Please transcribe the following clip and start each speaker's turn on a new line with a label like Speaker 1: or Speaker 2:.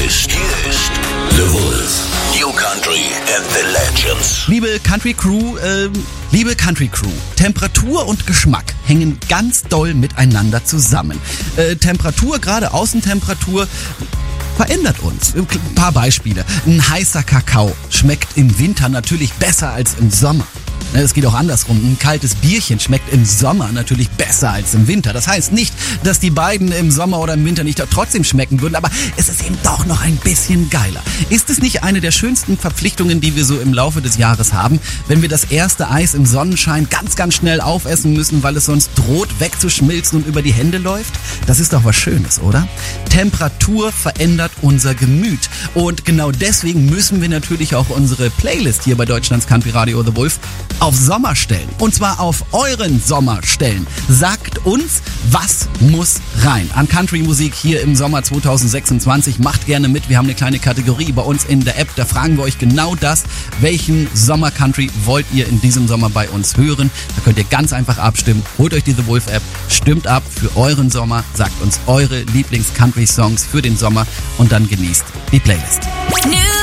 Speaker 1: ist The Wolf. New Country and the Legends.
Speaker 2: Liebe Country Crew, Temperatur und Geschmack hängen ganz doll miteinander zusammen. Temperatur, gerade Außentemperatur, verändert uns. Ein paar Beispiele. Ein heißer Kakao schmeckt im Winter natürlich besser als im Sommer. Es geht auch andersrum. Ein kaltes Bierchen schmeckt im Sommer natürlich besser als im Winter. Das heißt nicht, dass die beiden im Sommer oder im Winter nicht trotzdem schmecken würden, aber es ist eben doch noch ein bisschen geiler. Ist es nicht eine der schönsten Verpflichtungen, die wir so im Laufe des Jahres haben, wenn wir das erste Eis im Sonnenschein ganz, ganz schnell aufessen müssen, weil es sonst droht wegzuschmilzen und über die Hände läuft? Das ist doch was Schönes, oder? Temperatur verändert unser Gemüt. Und genau deswegen müssen wir natürlich auch unsere Playlist hier bei Deutschlands Country Radio The Wolf auf Sommer stellen. Und zwar auf euren Sommer stellen. Sagt uns, was muss rein an Country-Musik hier im Sommer 2026. Macht gerne mit. Wir haben eine kleine Kategorie bei uns in der App. Da fragen wir euch genau das. Welchen Sommer-Country wollt ihr in diesem Sommer bei uns hören? Da könnt ihr ganz einfach abstimmen. Holt euch die The Wolf-App. Stimmt ab für euren Sommer. Sagt uns eure Lieblings-Country-Songs für den Sommer. Und dann genießt die Playlist.
Speaker 3: New